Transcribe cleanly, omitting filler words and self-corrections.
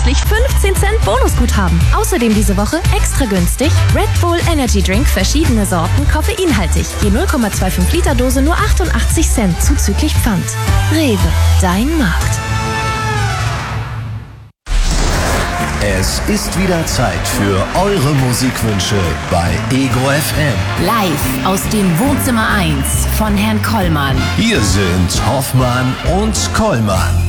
zusätzlich 15 Cent Bonusguthaben. Außerdem diese Woche extra günstig Red Bull Energy Drink, verschiedene Sorten, koffeinhaltig. Je 0,25 Liter Dose nur 88 Cent zuzüglich Pfand. Rewe, dein Markt. Es ist wieder Zeit für eure Musikwünsche bei Ego FM. Live aus dem Wohnzimmer 1 von Herrn Kollmann. Hier sind Hoffmann und Kollmann.